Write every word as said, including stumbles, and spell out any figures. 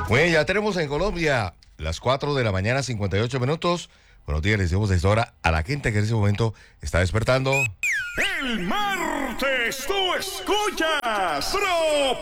Bueno, ya tenemos en Colombia las cuatro de la mañana, cincuenta y ocho minutos. Buenos días, les decimos de esta hora a la gente que en ese momento está despertando. El martes tú escuchas Pro